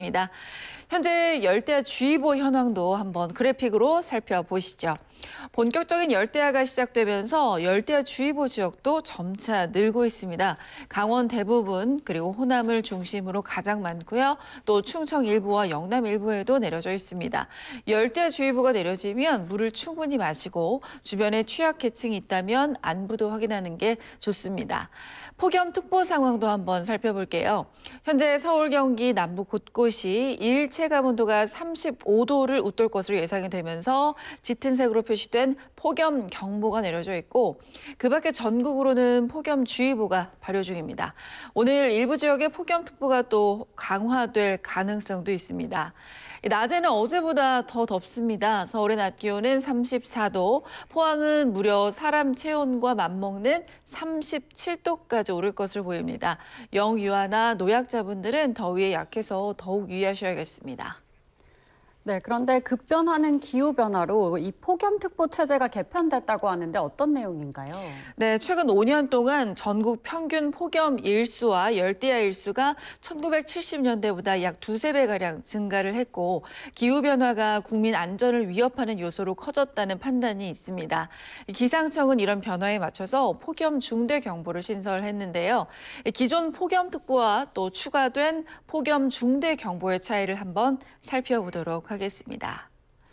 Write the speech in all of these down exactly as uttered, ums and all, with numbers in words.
입니다. 현재 열대야주의보 현황도 한번 그래픽으로 살펴보시죠. 본격적인 열대야가 시작되면서 열대야주의보 지역도 점차 늘고 있습니다. 강원 대부분 그리고 호남을 중심으로 가장 많고요. 또 충청 일부와 영남 일부에도 내려져 있습니다. 열대야주의보가 내려지면 물을 충분히 마시고 주변에 취약계층이 있다면 안부도 확인하는 게 좋습니다. 폭염특보 상황도 한번 살펴볼게요. 현재 서울, 경기 남부 곳곳이 일 체감온도가 삼십오 도를 웃돌 것으로 예상이 되면서 짙은 색으로 표시된 폭염경보가 내려져 있고 그 밖에 전국으로는 폭염주의보가 발효 중입니다. 오늘 일부 지역에 폭염특보가 또 강화될 가능성도 있습니다. 낮에는 어제보다 더 덥습니다. 서울의 낮 기온은 삼십사 도, 포항은 무려 사람 체온과 맞먹는 삼십칠 도까지 오를 것으로 보입니다. 영유아나 노약자분들은 더위에 약해서 더욱 유의하셔야겠습니다. 네, 그런데 급변하는 기후변화로 이 폭염특보 체제가 개편됐다고 하는데 어떤 내용인가요? 네, 최근 오 년 동안 전국 평균 폭염 일수와 열대야 일수가 천구백칠십 년대보다 약 두세 배가량 증가를 했고 기후변화가 국민 안전을 위협하는 요소로 커졌다는 판단이 있습니다. 기상청은 이런 변화에 맞춰서 폭염 중대 경보를 신설했는데요. 기존 폭염특보와 또 추가된 폭염 중대 경보의 차이를 한번 살펴보도록 하겠습니다.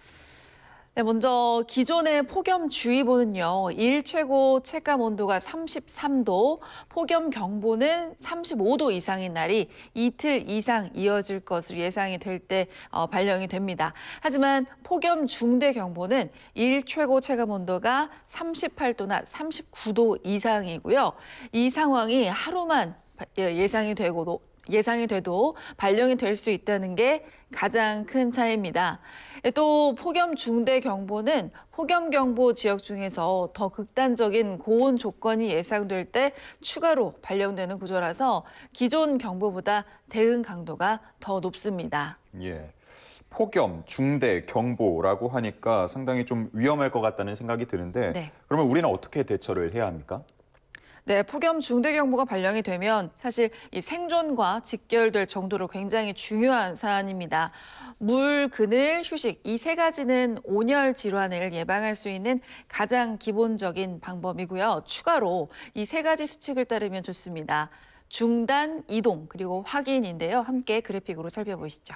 네, 먼저 기존의 폭염주의보는요, 일 최고 체감 온도가 삼십삼 도, 폭염경보는 삼십오 도 이상인 날이 이틀 이상 이어질 것으로 예상이 될 때 어, 발령이 됩니다. 하지만 폭염중대경보는 일 최고 체감 온도가 삼십팔 도나 삼십구 도 이상이고요. 이 상황이 하루만 예상이 되고도 예상이 돼도 발령이 될 수 있다는 게 가장 큰 차이입니다. 또 폭염 중대 경보는 폭염 경보 지역 중에서 더 극단적인 고온 조건이 예상될 때 추가로 발령되는 구조라서 기존 경보보다 대응 강도가 더 높습니다. 예. 폭염, 중대, 경보라고 하니까 상당히 좀 위험할 것 같다는 생각이 드는데 네. 그러면 우리는 어떻게 대처를 해야 합니까? 네, 폭염 중대경보가 발령이 되면 사실 이 생존과 직결될 정도로 굉장히 중요한 사안입니다. 물, 그늘, 휴식 이 세 가지는 온열 질환을 예방할 수 있는 가장 기본적인 방법이고요. 추가로 이 세 가지 수칙을 따르면 좋습니다. 중단, 이동, 그리고 확인인데요. 함께 그래픽으로 살펴보시죠.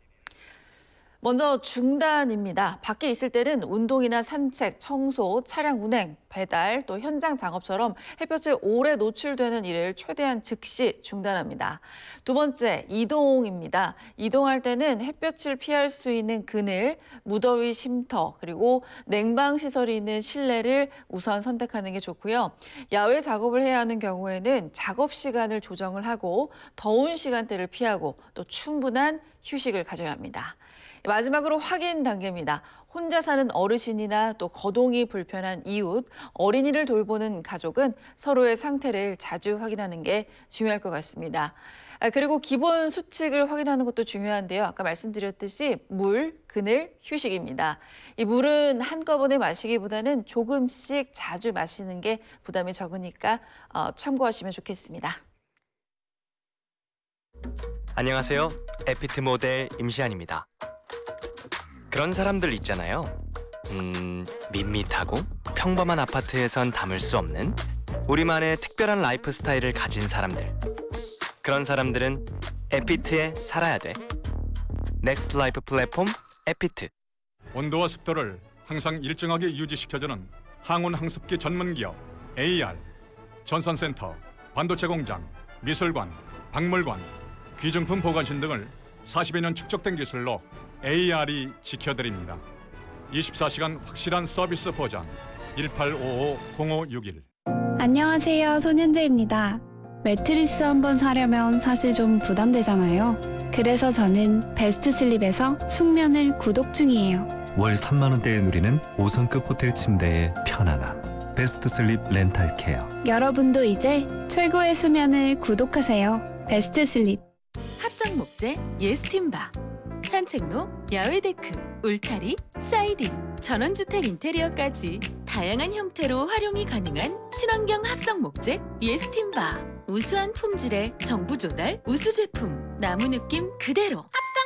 먼저 중단입니다. 밖에 있을 때는 운동이나 산책, 청소, 차량 운행, 배달, 또 현장 작업처럼 햇볕에 오래 노출되는 일을 최대한 즉시 중단합니다. 두 번째, 이동입니다. 이동할 때는 햇볕을 피할 수 있는 그늘, 무더위 쉼터, 그리고 냉방 시설이 있는 실내를 우선 선택하는 게 좋고요. 야외 작업을 해야 하는 경우에는 작업 시간을 조정을 하고 더운 시간대를 피하고 또 충분한 휴식을 가져야 합니다. 마지막으로 확인 단계입니다. 혼자 사는 어르신이나 또 거동이 불편한 이웃, 어린이를 돌보는 가족은 서로의 상태를 자주 확인하는 게 중요할 것 같습니다. 그리고 기본 수칙을 확인하는 것도 중요한데요. 아까 말씀드렸듯이 물, 그늘, 휴식입니다. 이 물은 한꺼번에 마시기보다는 조금씩 자주 마시는 게 부담이 적으니까 어, 참고하시면 좋겠습니다. 안녕하세요. 에피트 모델 임시안입니다. 그런 사람들 있잖아요. 음, 밋밋하고 평범한 아파트에선 담을 수 없는 우리만의 특별한 라이프 스타일을 가진 사람들. 그런 사람들은 에피트에 살아야 돼. 넥스트 라이프 플랫폼 에피트. 온도와 습도를 항상 일정하게 유지시켜주는 항온 항습기 전문기업 에이알. 전산센터, 반도체 공장, 미술관, 박물관, 귀중품 보관실 등을 사십여 년 축적된 기술로 에이알이 지켜드립니다. 이십사 시간 확실한 서비스 보장. 일팔오오 공오육일. 안녕하세요. 손현재입니다. 매트리스 한번 사려면 사실 좀 부담되잖아요. 그래서 저는 베스트 슬립에서 숙면을 구독 중이에요. 월 삼만 원대에 누리는 오 성급 호텔 침대의 편안함. 베스트 슬립 렌탈 케어. 여러분도 이제 최고의 수면을 구독하세요. 베스트 슬립. 합성 목재 예스팀바, 산책로, 야외 데크, 울타리, 사이딩, 전원주택 인테리어까지 다양한 형태로 활용이 가능한 친환경 합성 목재 예스팀바. 우수한 품질의 정부 조달 우수 제품, 나무 느낌 그대로.